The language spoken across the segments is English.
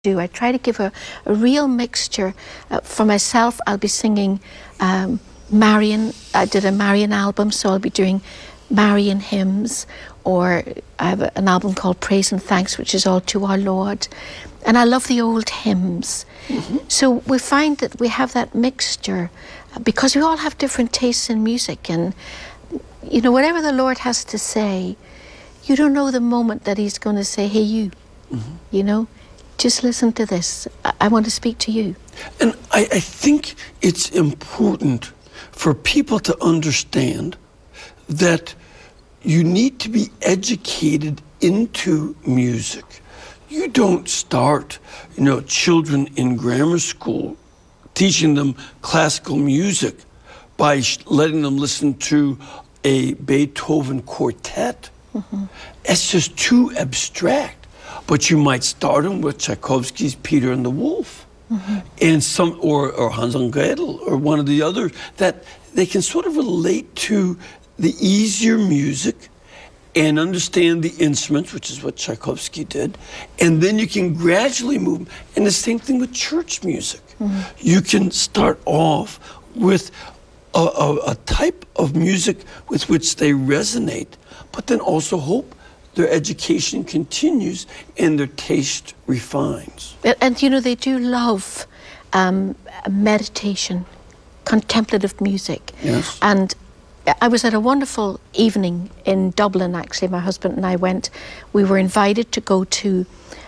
do. I try to give a real mixture. For myself, I'll be singing Marian. I did a Marian album, so I'll be doing Marian hymns, or I have an album called Praise and Thanks, which is all to our Lord. And I love the old hymns. Mm-hmm. So we find that we have that mixture because we all have different tastes in music. And, you know, whatever the Lord has to say, you don't know the moment that he's going to say, hey, you, you know, just listen to this. I want to speak to you. And I think it's important for people to understand that you need to be educated into music. You don't start, you know, children in grammar school teaching them classical music by letting them listen to a Beethoven quartet. Mm-hmm. It's just too abstract. But you might start them with Tchaikovsky's Peter and the Wolf, and some, or Hans und Gretel, or one of the others, that they can sort of relate to the easier music and understand the instruments, which is what Tchaikovsky did, and then you can gradually move. And the same thing with church music. You can start off with a type of music with which they resonate, but then also hope their education continues and their taste refines. And you know, they do love meditation, contemplative music. Yes. And I was at a wonderful evening in Dublin, actually. My husband and I went. We were invited to go to,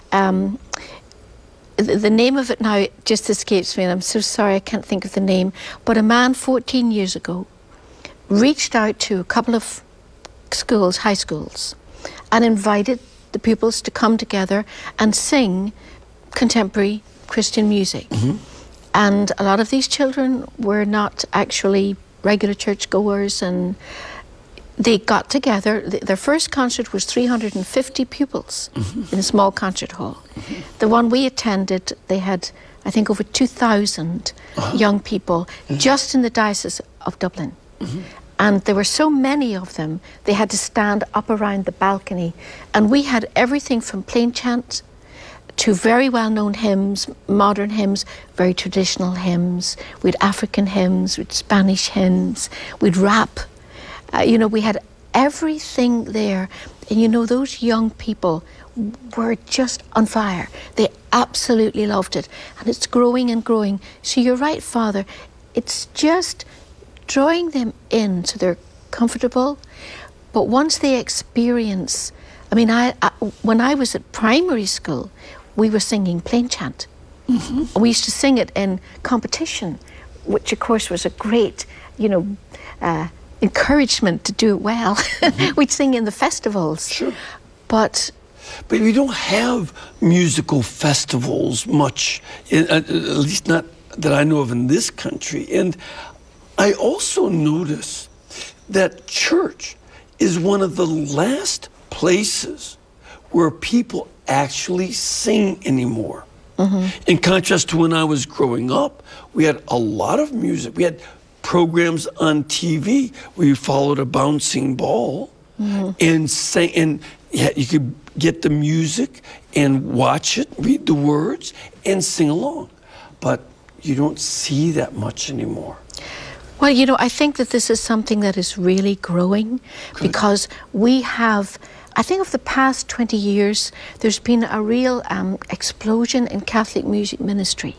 the name of it now just escapes me, and I'm so sorry I can't think of the name, but a man 14 years ago reached out to a couple of schools, high schools, and invited the pupils to come together and sing contemporary Christian music. And a lot of these children were not actually regular churchgoers, and they got together. Their first concert was 350 pupils in a small concert hall. The one we attended, they had, I think, over 2,000 young people just in the Diocese of Dublin. And there were so many of them, they had to stand up around the balcony. And we had everything from plain chant to very well-known hymns, modern hymns, very traditional hymns. We had African hymns, we had Spanish hymns, we'd rap. You know, we had everything there. And you know, those young people were just on fire. They absolutely loved it. And it's growing and growing. So you're right, Father. It's just drawing them in so they're comfortable. But once they experience, I mean, I when I was at primary school, we were singing plain chant. We used to sing it in competition, which of course was a great, you know, encouragement to do it well. We'd sing in the festivals. Sure. But we don't have musical festivals much, at least not that I know of in this country. And I also notice that church is one of the last places where people actually sing anymore. In contrast to when I was growing up, we had a lot of music. We had programs on TV where you followed a bouncing ball and sang, and you could get the music and watch it, read the words, and sing along. But you don't see that much anymore. well, you know, I think that this is something that is really growing because we have, I think of the past 20 years, there's been a real explosion in Catholic music ministry.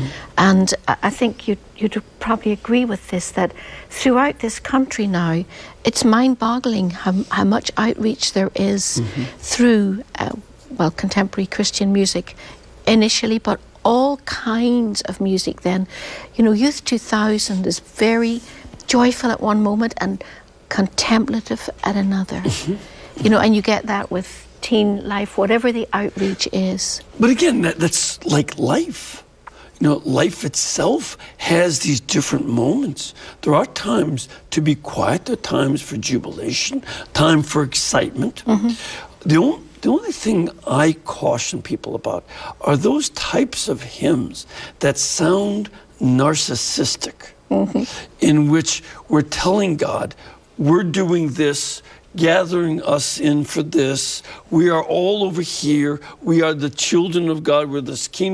And I think you'd probably agree with this, that throughout this country now, it's mind-boggling how much outreach there is through, well, contemporary Christian music initially, but all kinds of music then. You know, Youth 2000 is very joyful at one moment and contemplative at another. You know, and you get that with teen life, whatever the outreach is. But again, that's like life. You know, life itself has these different moments. There are times to be quiet, there are times for jubilation, time for excitement. The only thing I caution people about are those types of hymns that sound narcissistic, in which we're telling God, we're doing this gathering us in for this. We are all over here. We are the children of God. We're this kingdom.